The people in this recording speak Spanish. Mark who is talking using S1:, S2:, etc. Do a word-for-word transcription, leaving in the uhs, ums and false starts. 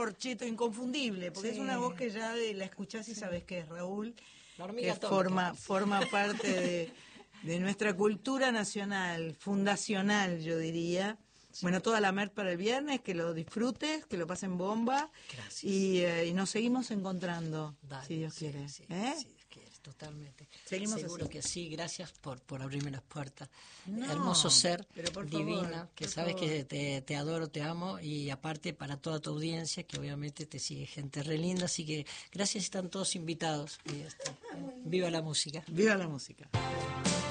S1: corcheto inconfundible, porque
S2: Sí.
S1: es una voz que ya de- la escuchás y sabes que es Raúl,
S2: La
S1: que
S2: hormiga atómica.
S1: forma, forma parte de, de nuestra cultura nacional, fundacional, yo diría. Bueno, toda la merch para el viernes, que lo disfrutes, que lo pasen bomba.
S2: Gracias.
S1: Y, eh, y nos seguimos encontrando,
S2: Dale,
S1: si Dios
S2: sí,
S1: quiere.
S2: sí,
S1: ¿eh?
S2: si Dios quiere, totalmente.
S1: Seguimos
S2: Seguro
S1: así.
S2: que sí, gracias por, por abrirme las puertas.
S1: No,
S2: Hermoso ser,
S1: pero por
S2: divina,
S1: favor,
S2: que
S1: por
S2: sabes
S1: favor.
S2: que te, te adoro, te amo, y aparte para toda tu audiencia, que obviamente te sigue gente re linda, así que gracias, están todos invitados. Y, este, viva la música.
S1: Viva la música.